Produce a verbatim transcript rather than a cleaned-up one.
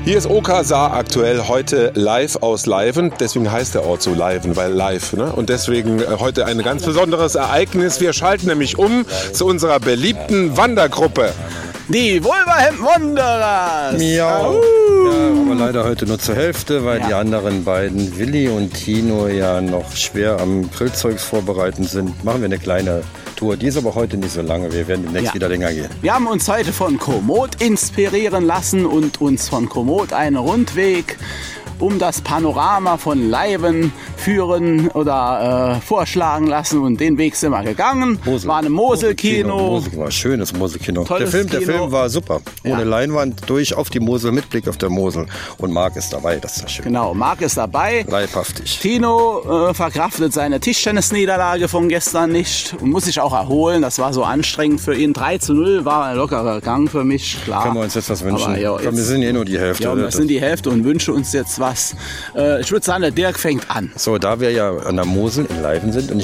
Hier ist Oka Saar aktuell heute live aus Leiven. Deswegen heißt der Ort so Leiven, weil live. Ne? Und deswegen heute ein ganz besonderes Ereignis. Wir schalten nämlich um zu unserer beliebten Wandergruppe. Die Wolverhampton Wanderers! Miau. Ja, aber leider heute nur zur Hälfte, weil ja. die anderen beiden, Willi und Tino, ja noch schwer am Grillzeugs vorbereiten sind. Machen wir eine kleine Tour. Die ist aber heute nicht so lange. Wir werden demnächst ja. wieder länger gehen. Wir haben uns heute von Komoot inspirieren lassen und uns von Komoot einen Rundweg um das Panorama von Leiven führen oder äh, vorschlagen lassen, und den Weg sind wir gegangen. Mosel. War ein Moselkino. Mosel war ein schönes Moselkino. Der Tolles Film, der Kino. Film war super. Ohne Ja. Leinwand, durch auf die Mosel, mit Blick auf der Mosel. Und Marc ist dabei, das ist ja schön. Genau, Marc ist dabei. Leibhaftig. Tino äh, verkraftet seine Tischtennisniederlage von gestern nicht und muss sich auch erholen. Das war so anstrengend für ihn. drei zu null war ein lockerer Gang für mich, klar. Können wir uns jetzt was wünschen? Aber, ja, jetzt, wir sind eh nur die Hälfte. Ja, wir sind die Hälfte und wünschen uns jetzt was. Äh, ich würde sagen, der Dirk fängt an. So, da wir ja an der Mosel in Leiven sind und